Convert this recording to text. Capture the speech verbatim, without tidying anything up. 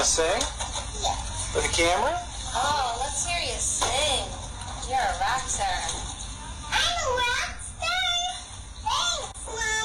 sing? Yeah. For the camera? Oh, let's hear you sing. You're a rock star.